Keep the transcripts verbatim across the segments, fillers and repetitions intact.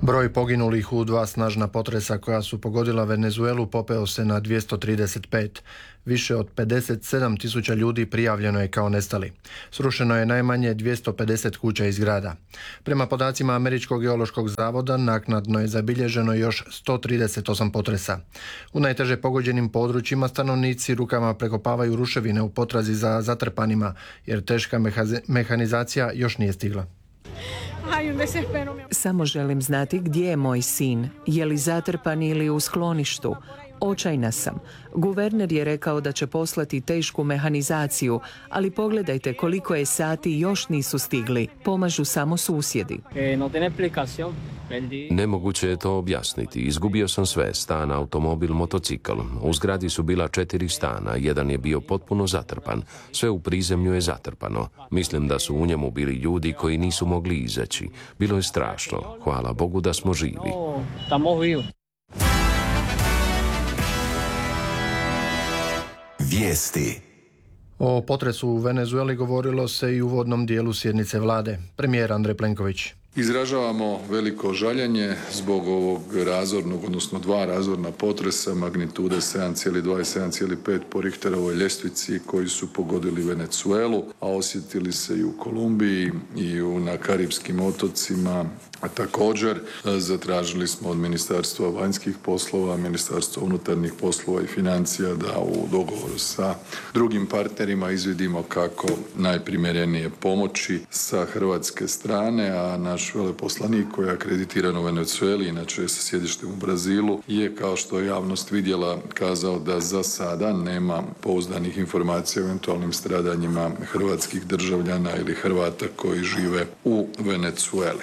Broj poginulih u dva snažna potresa koja su pogodila Venezuelu popeo se na dvjesto trideset pet. Više od pedeset sedam tisuća ljudi prijavljeno je kao nestali. Srušeno je najmanje dvjesto pedeset kuća i zgrada. Prema podacima Američkog geološkog zavoda naknadno je zabilježeno još sto trideset osam potresa. U najteže pogođenim područjima stanovnici rukama prekopavaju ruševine u potrazi za zatrpanima, jer teška meha- mehanizacija još nije stigla. Samo želim znati gdje je moj sin, je li zatrpan ili u skloništu. Očajna sam. Guverner je rekao da će poslati tešku mehanizaciju, ali pogledajte koliko je sati još nisu stigli. Pomažu samo susjedi. Nemoguće je to objasniti. Izgubio sam sve, stan, automobil, motocikl. U zgradi su bila četiri stana, jedan je bio potpuno zatrpan. Sve u prizemlju je zatrpano. Mislim da su u njemu bili ljudi koji nisu mogli izaći. Bilo je strašno. Hvala Bogu da smo živi. Vijesti. O potresu u Venezueli govorilo se i u uvodnom dijelu sjednice vlade. Premijer Andrej Plenković. Izražavamo veliko žaljenje zbog ovog razornog, odnosno dva razorna potresa magnitude sedam zarez dva i sedam zarez pet po Richterovoj ljestvici koji su pogodili Venezuelu, a osjetili se i u Kolumbiji i u, na Karipskim otocima. A također zatražili smo od Ministarstva vanjskih poslova, Ministarstva unutarnjih poslova i financija da u dogovoru sa drugim partnerima izvidimo kako najprimjerenije pomoći sa hrvatske strane, a naš veleposlanik koji je akreditiran u Venezueli, inače je sa sjedištem u Brazilu, je kao što je javnost vidjela kazao da za sada nema pouzdanih informacija o eventualnim stradanjima hrvatskih državljana ili Hrvata koji žive u Venezueli.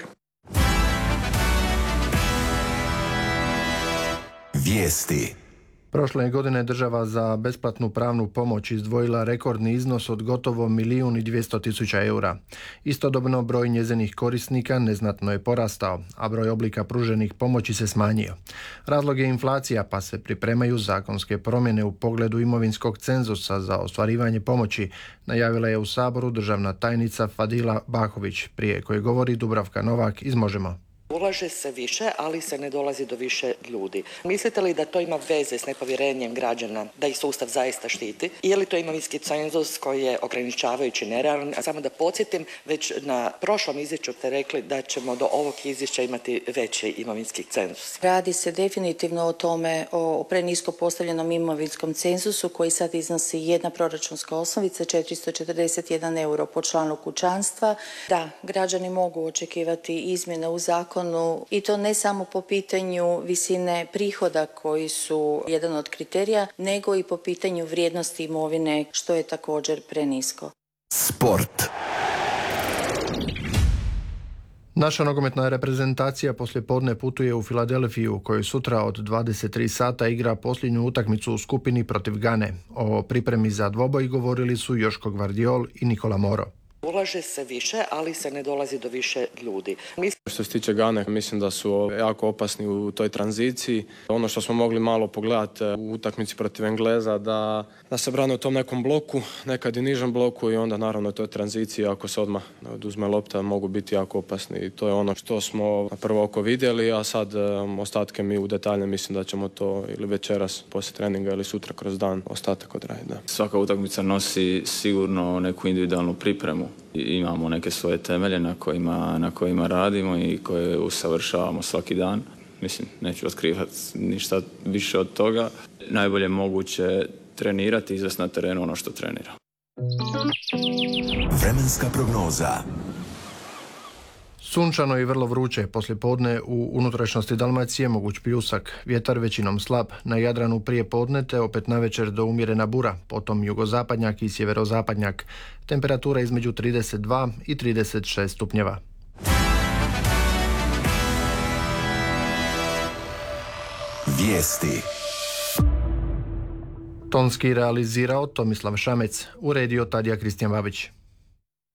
Vijesti. Prošle godine država za besplatnu pravnu pomoć izdvojila rekordni iznos od gotovo milijun i dvjesto tisuća eura. Istodobno broj njezinih korisnika neznatno je porastao, a broj oblika pruženih pomoći se smanjio. Razlog je inflacija, pa se pripremaju zakonske promjene u pogledu imovinskog cenzusa za ostvarivanje pomoći, najavila je u Saboru državna tajnica Fadila Bahović, prije koje govori Dubravka Novak iz Možemo. Ulaže se više, ali se ne dolazi do više ljudi. Mislite li da to ima veze s nepovjerenjem građana, da ih sustav zaista štiti? Je li to imovinski cenzus koji je ograničavajući, nerealan? Samo da podsjetim, već na prošlom izvješću ste rekli da ćemo do ovog izvješća imati veći imovinski cenzus. Radi se definitivno o tome, o prenisko postavljenom imovinskom cenzusu koji sad iznosi jedna proračunska osnovica, četiristo četrdeset jedan euro po članu kućanstva. Da, građani mogu očekivati izmjene u zakonu, i to ne samo po pitanju visine prihoda koji su jedan od kriterija, nego i po pitanju vrijednosti imovine, što je također prenisko. Sport. Naša nogometna reprezentacija poslijepodne putuje u Filadelfiju, koju sutra od dvadeset tri sata igra posljednju utakmicu u skupini protiv Gane. O pripremi za dvoboj govorili su Joško Gvardiol i Nikola Moro. Ulaže se više, ali se ne dolazi do više ljudi. Mislim... Što se tiče Gane, mislim da su jako opasni u toj tranziciji. Ono što smo mogli malo pogledati u utakmici protiv Engleza, da, da se brane u tom nekom bloku, nekad i nižem bloku i onda naravno u toj tranziciji, ako se odmah oduzme lopta, mogu biti jako opasni. I to je ono što smo na prvo oko vidjeli, a sad um, ostatke mi u detalje mislim da ćemo to ili večeras poslije treninga ili sutra kroz dan ostatak odraditi. Svaka utakmica nosi sigurno neku individualnu pripremu. Imamo neke svoje temelje na kojima, na kojima radimo i koje usavršavamo svaki dan. Mislim, neću otkrivati ništa više od toga. Najbolje moguće trenirati i izvesti na terenu ono što trenira. Vremenska prognoza. Sunčano i vrlo vruće, poslijepodne u unutrašnjosti Dalmacije moguć pljusak, vjetar većinom slab, na Jadranu prije podne te opet navečer do umjerena bura, potom jugozapadnjak i sjeverozapadnjak, temperatura između trideset dva i trideset šest stupnjeva. Vijesti. Tonski realizirao Tomislav Šamec, uredio Tadija Kristijan Babić.